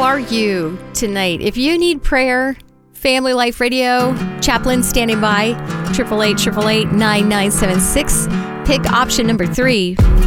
are you tonight? If you need prayer, Family Life Radio, chaplain standing by, 888-888-9976. Pick option number 3.